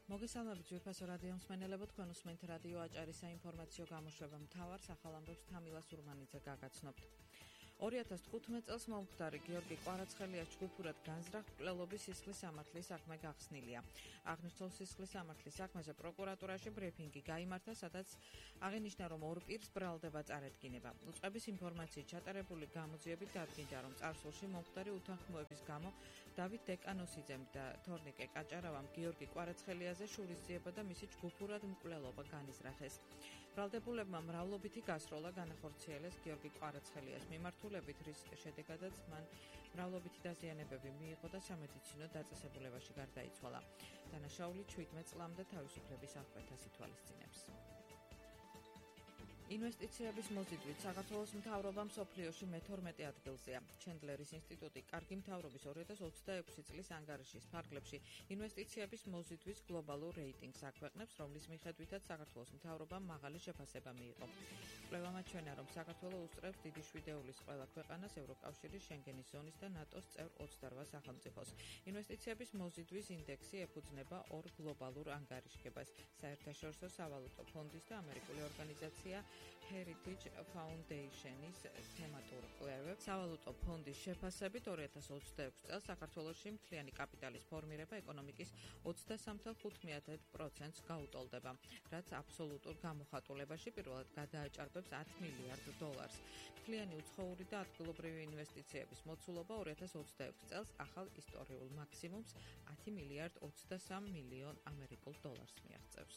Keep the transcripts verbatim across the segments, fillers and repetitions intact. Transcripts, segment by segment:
მოგესალმებით ძვირფასო რადიო მსმენელებო, თქვენ უსმენთ რადიო აჭარის საინფორმაციო გამოშვება მთავარ სახალ ამბებს თამილა სურმანიძე გაგაცნობთ. ორი ათას თხუთმეტ წელს მომხდარი გიორგი კვარაცხელიას ჯგუფურად განზრახ მკვლელობის სისხლის სამართლის საქმე გახსნილია. აღნიშნულ სისხლის სამართლის საქმეზე პროკურატურაში ბრიფინგი გაიმართა, სადაც აღინიშნა, რომ ორ პირს ბრალდება წარედგინება. უწყების ინფორმაციით ჩატარებული გამოძიებით დადგინდა, რომ წარსულში მომხდარი უთანხმოების გამო დავით დეკანოსიძემ და თორნიკე კაჭარავამ გიორგი კვარაცხელიაზე შურისძიება და მისი ჯგუფურად მკვლელობა განიზრახეს. ბრალდებულებმა მრავლობითი გასროლა განახორციელეს გიორგი კვარაცხელიას მიმართულებით, რის შედეგადაც მან მრავლობითი დაზიანებები მიიღო და სამედიცინო დაწესებულებაში გარდაიცვალა. დანაშაული ჩვიდმეტ წლამდე თავისუფლების აღკვეთას ითვალისწინებს. ინვესტიციების მოზიდვით საქართველოს მთავრობა მსოფლიოში მეთორმეტე ადგილზეა. ჩენდლერის ინსტიტუტი კარგი მთავრობის ორი ათას ოცდაექვსი წლის ანგარიშის ფარგლებში ინვესტიციების მოზიდვის გლობალურ რეიტინგს აქვეყნებს, რომლის მიხედვითაც საქართველოს მთავრობამ მაღალი შეფასება მიიღო. კვლევამ აჩვენა, რომ საქართველოს უსწრებს დიდი შვიდეულის ყველა ქვეყანას, ევროკავშირის, შენგენის ზონის და ნატოს წევრ ოცდარვა სახელმწიფოს. ინვესტიციების მოზიდვის ინდექსი ეფუძნება ორ გლობალურ ანგარიშგებას: საერთაშორისო სავალუტო ფონდის და ამერიკული ორგანიზაცია Heritage Foundation-ის თემატურ კვლევებს. სავალუტო ფონდის შეფასებით ორი ათას ოცდაექვსი წელს საქართველოში მთლიანი კაპიტალის ფორმირება ეკონომიკის ოცდასამ ცხრა პროცენტს გაუტოლდება, რაც აბსოლუტურ გამოხატულებაში პირველად გადააჭარბებს ათ მილიარდ დოლარს. მთლიანი უცხოური და ადგილობრივი ინვესტიციების მოცულობა ორი ათას ოცდაექვსი წელს ახალ ისტორიულ მაქსიმუმს ათი მილიარდ ოცდასამ მილიონ ამერიკულ დოლარს მიაღწევს.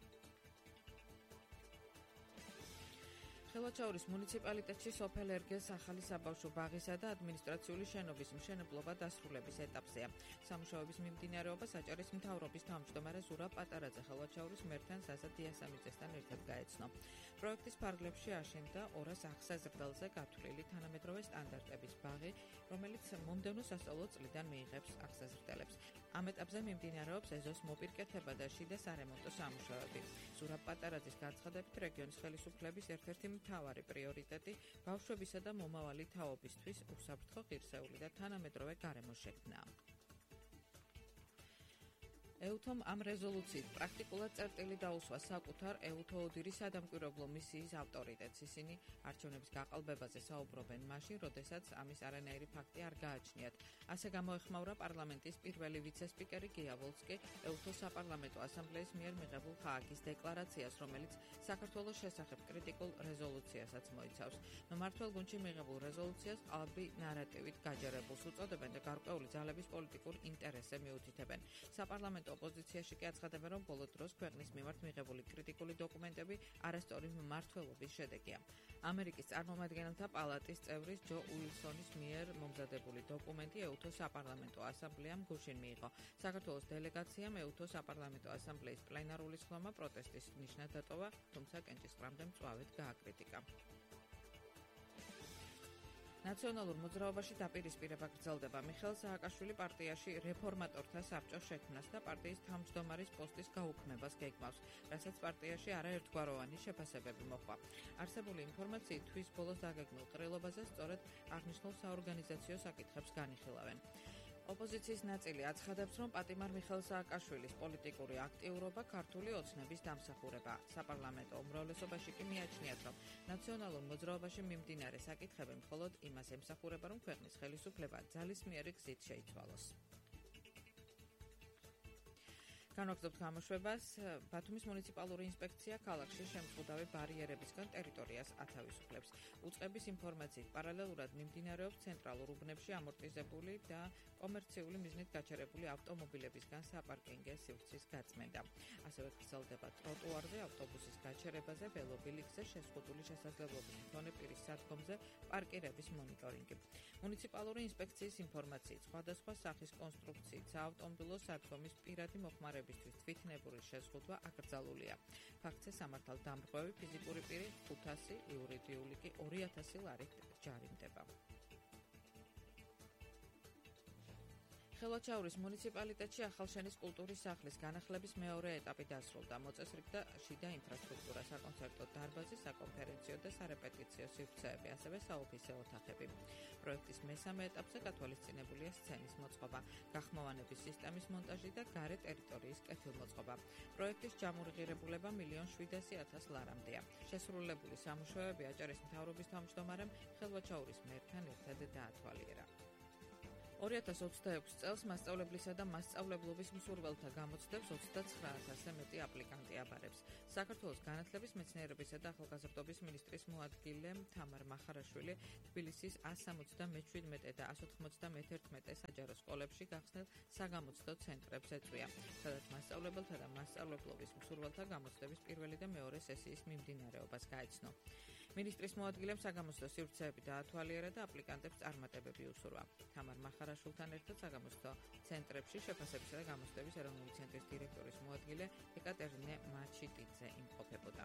ხელვაჩაურის მუნიციპალიტეტში სოფელ ერგელს ახალი საბავშვო ბაღისა და ადმინისტრაციული შენობის მშენებლობა დასრულების ეტაპზეა. სამუშაოების მიმდინარეობა საჭარის მთავრობის თავმჯდომარე ზურაბ პატარაძე ხელვაჩაურის მერთან ზაზა დიასამიძესთან ერთად გაეცნო. პროექტის ფარგლებში აშენდა ორას აღსაზრდელზე გათვლილი თანამედროვე სტანდარტების ბაღი, რომელიც მომდევნო სასწავლო წლიდან მიიღებს აღსაზრდელებს. ამ ეტაპზე მიმდინარეობს ეზოს მოპირკეთება და შიდა სარემონტო სამუშაოები. ზურაბ პატარაძის განცხადებით, რეგიონის ხელისუფლების ერთ-ერთი მთავარი პრიორიტეტი ბავშვებისა და მომავალი თაობისთვის უსაფრთხო, ღირსეული და თანამედროვე გარემო შექმნა. ეუთომ ამ რეზოლუციით პრაქტიკულად წერტილი დაუსვა საკუთარ ეუთო ოდირის სადამკვირვებლო მისიის ავტორიტეტს. ისინი არჩევნების გაყალბებაზე საუბრობენ მაშინ, როდესაც ამის არანაირი ფაქტი არ გააჩნიათ. ასე გამოეხმაურა პარლამენტის პირველი ვიცე-სპიკერი გია ვოლსკი ეუთო საპარლამენტო ასამბლეის მიერ მიღებულ ხააგის დეკლარაციას, რომელიც საქართველოს შესახებ კრიტიკულ რეზოლუციასაც მოიცავს. მმართველ გუნდში მიღებულ რეზოლუციას ყალბი ნარატივით გაჯერებულს უწოდებენ და გარკვეული ძალების პოლიტიკურ ინტერესზე მიუთითებენ. საპარლამენტო ოპოზიციაში კი აცხადებენ, რომ ბოლო დროს ქვეყნის მიმართ მიღებული კრიტიკული დოკუმენტები არასწორი მმართველობის შედეგია. ამერიკის წარმომადგენელთა პალატის წევრის ჯო უილსონის მიერ მომზადებული დოკუმენტი ეუთო საპარლამენტო ასამბლეამ გუშინ მიიღო. საქართველოს დელეგაციამ ეუთო საპარლამენტო ასამბლეის პლენარული სხდომა პროტესტის ნიშნად დატოვა, თუმცა კენჭისყრამდე მწვავედ გააკრიტიკა. ნაციონალურ მოძრაობაში დაპირისპირება გრძელდება. მიხეილ სააკაშვილი პარტიაში რეფორმატორთა საბჭოს შექმნას და პარტიის თავმჯდომარის პოსტის გაუქმებას გეგმავს, რასაც პარტიაში არაერთგვაროვანი შეფასებები მოჰყვა. არსებული ინფორმაციით თვის ბოლოს დაგეგმილ ყრილობაზე სწორედ აღნიშნულ საორგანიზაციო საკითხებს განიხილავენ. ოპოზიციის ნაწილი აცხადებს, რომ პატიმარ მიხეილ სააკაშვილის პოლიტიკური აქტიურობა ქართული ოცნების დამსახურება. საპარლამენტო უმრავლესობაში კი მიაჩნიათ, რომ ნაციონალურ მოძრაობაში მიმდინარე საკითხები მხოლოდ იმას ემსახურება, რომ ქვეყნის ხელისუფლება ძალისმიერი გზით შეიცვალოს. განვაგრძობთ გამოშვებას. ბათუმის მუნიციპალური ინსპექცია ქალაქში შემწყუდავი ბარიერებისგან ტერიტორიას ათავისუფლებს. უწყების ინფორმაციით პარალელურად მიმდინარეობს ცენტრალურ უბნებში ამორტიზებული და კომერციული მიზნით გაჩერებული ავტომობილებისგან საპარკინგე სივრცის გაწმენდა. ასევე გრძელდება ტროტუარზე ავტობუსის გაჩერებაზე, ველობილიქზე, შეზღუდული შესაძლებლობის მქონე პირის სადგომზე პარკირების მონიტორინგი. მუნიციპალური ინსპექციის ინფორმაციით სხვადასხვა სახის კონსტრუქციით საავტომობილო სადგომის პირადი მოხმარების თვითნებური შეზღუდვა აკრძალულია. ფაქტზე სამართალდამრღვევი ფიზიკური პირი ხუთასი, იურიდიული კი ორი ათასი ლარით ჯარიმდება. ხელვაჩაურის მუნიციპალიტეტში ახალშენის კულტურის სახლის განახლების მეორე ეტაპი დასრულდა. მოწესრიგდა შიდა ინფრასტრუქტურა, საკონცერტო დარბაზი, საკონფერენციო და სარეპეტიციო სივრცეები, ასევე საოფისე ოთახები. პროექტის მესამე ეტაპზე გათვალისწინებულია სცენის მოწყობა, გახმოვანების სისტემის მონტაჟი და გარე ტერიტორიის კეთილმოწყობა. პროექტის ჯამური ღირებულება მილიონ შვიდასი ათას ლარამდეა. შესრულებული სამუშაოები აჭარის მთავრობის თავმჯდომარემ ხელვაჩაურის მერთან ერთად დაათვალიერა. ორი ათას ოცდაექვსი წელს მასწავლებლისა და მასწავლებლობის მსურველთა გამოცდებს ოცდაცხრა ათასზე მეტი აპლიკანტი აბარებს. საქართველოს განათლების, მეცნიერებისა და ახალგაზრდობის მინისტრის მოადგილე თამარ მახარაშვილი თბილისის ას სამოცდამეშვიდმეტე და ას ოთხმოცდამეთერთმეტე საჯარო სკოლებში გახსნილ საგამოცდო ცენტრებს ეწვია, სადაც მასწავლებელთა და მასწავლებლობის მსურველთა გამოცდების პირველი და მეორე სესიის მიმდინარეობას გაეცნო. მინისტრის მოადგილემ საგამოცდო სივრცეები დაათვალიერა და აპლიკანტებს წარმატებები უსურვა. თამარ მახარაშვილთან ერთად საგამოცდო ცენტრებში შეფასებისა და გამოცდების ეროვნული ცენტრის დირექტორის მოადგილე ეკატერინე მაჩიტიძე იმყოფებოდა.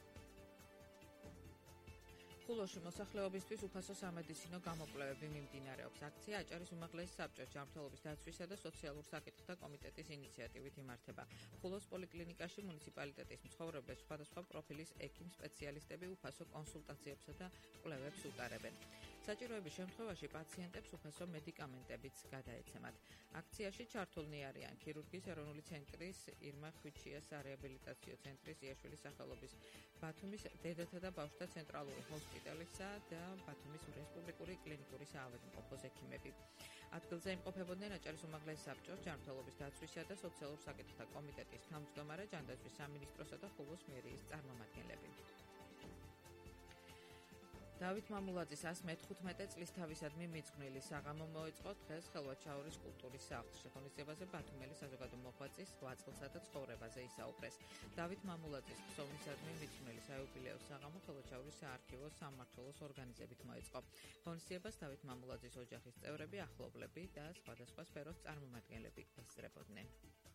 ხულოში მოსახლეობისთვის უფასო სამედიცინო გამოკვლევები მიმდინარეობს. აქცია აჭარის უმაღლესი საბჭოს ჯანმრთელობის დაცვისა და სოციალურ საკითხთა კომიტეტის ინიციატივით იმართება. ხულოს პოლიკლინიკაში მუნიციპალიტეტის მცხოვრებლებს სხვადასხვა პროფილის ექიმ სპეციალისტები უფასო კონსულტაციებსა და კვლევებს უტარებენ. საჭიროების შემთხვევაში პაციენტებს უფასო მედიკამენტებიც გადაეცემათ. აქციაში ჩართულნი არიან ქირურგიის ეროვნული ცენტრის ირმა ხვიჩიას სარეაბილიტაციო ცენტრის იაშვილის სახელობის ბათუმის დედათა და ბავშვთა ცენტრალური ჰოსპიტალისა და ბათუმის რესპუბლიკური კლინიკური საავადმყოფოს ექიმები. ადგილზე იმყოფებოდნენ აჭარის უმაღლესი საბჭოს ჯანმრთელობის დაცვისა და სოციალურ საკითხთა კომიტეტის თავმჯდომარე, ჯანდაცვის სამინისტროსა და ხულოს მერიის წარმომადგენლები. დავით მამულაძის ას მეთხუთმეტე წლის თავისადმი მიძღვნილი საღამო მოეწყო დღეს ხელვაჩაურის კულტურის სახლში. ღონისძიებაზე ბათუმელი საზოგადო მოღვაწის რვა წლსა და ცხოვრებაზე ისაუბრეს. დავით მამულაძის ხსოვნისადმი მიძღვნილი საიუბილეო საღამო ხელვაჩაურის საარქივო სამმართველოს ორგანიზებით მოეწყო. ღონისძიებას დავით მამულაძის ოჯახის წევრები, ახლობლები და სხვადასხვა სფეროს წარმომადგენლები ესწრებოდნენ.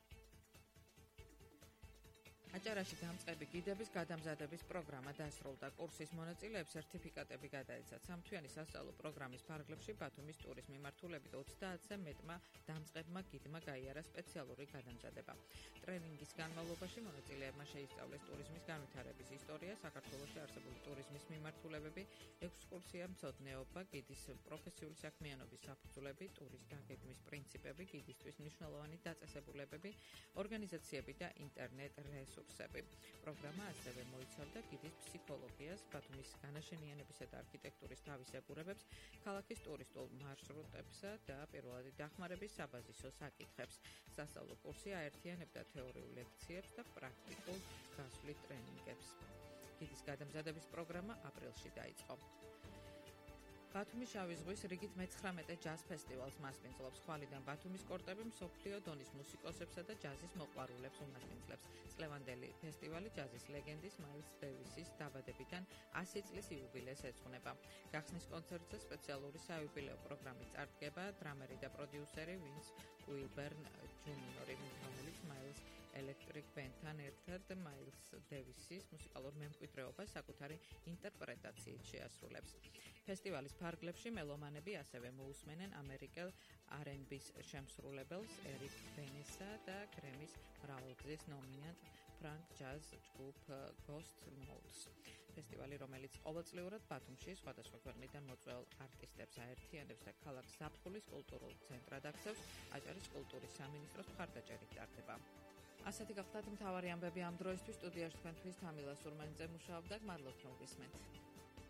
აჭარაში დამწყები გიდების გადამზადების პროგრამა დასრულდა. კურსის მონაწილეებს სერტიფიკატები გადაეცათ. სამთვიანი სასწავლო პროგრამის ფარგლებში ბათუმის ტურის მიმართულებით ოცდაათზე მეტმა დამწყებმა გიდმა გაიარა სპეციალური გადამზადება. ტრენინგის განმავლობაში მონაწილეებმა შეისწავლეს ტურიზმის განვითარების ისტორია, საქართველოში არსებული ტურიზმის მიმართულებები, ექსკურსია, მცოდნეობა, გიდის პროფესიული საქმიანობის საფუძვლები, ტურის დაგეგმვის პრინციპები, გიდისთვის მნიშვნელოვანი დაწესებულებები, ორგანიზაციები და ინტერნეტ რესურსები. პროგრამა ასევე მოიცავდა გიდის ფსიქოლოგიას, ბათუმის განაშენიანებისა და არქიტექტურის თავისებურებებს, ქალაქის ტურისტულ მარშრუტებსა და პირველადი დახმარების საბაზისო საკითხებს. სასწავლო კურსი აერთიანებდა თეორიულ ლექციებს და პრაქტიკულ გასვლით ტრენინგებს. გიდის გადამზადების პროგრამა აპრილში დაიწყო. ბათუმის შავი ზღვის რიგით მეცხრამეტე ჯაზ ფესტივალს მასპინძლობს. ხვალიდან ბათუმის კორტები მსოფლიო დონის მუსიკოსებსა და ჯაზის მოყვარულებს უმასპინძლებს. წლევანდელი ფესტივალი ჯაზის ლეგენდის მაილს დევისის დაბადებიდან ასი წლის იუბილეს ეძღვნება. გახსნის კონცერტზე სპეციალური საიუბილეო პროგრამით წარდგება დრამერი და პროდიუსერი ვინს უილბერნ ჯუნიორი, რომელიც მაილს ელექტრიკ ბენდთან ერთად მაილს დევისის მუსიკალურ მემკვიდრეობას საკუთარი ინტერპრეტაციით შეასრულებს. ფესტივალის ფარგლებში მელომანები ასევე მოусმენენ ამერიკელ არ ენდ ბის შემსრულებელს ერიკ ბენესა და გრემის მრავალგზის ნომინანტ ფრანკ ჯაზ ჯგუფ Ghost Notes. ფესტივალი, რომელიც ყოველწლიურად ბათუმში სხვადასხვა ქვეყნიდან მოწვეულ არტისტებს აერთიანებს და ქალაქ ზაფხულის კულტურულ ცენტრად აქცევს, აჭარის კულტურის სამინისტროს მხარდაჭერით ტარდება. ასეთი გახლდათ მთავარი ამბები ამ დროისთვის. სტუდიაში თქვენთვის თამილა სურმანიძე მუშაობდა. მადლობთ რომ გისმენთ.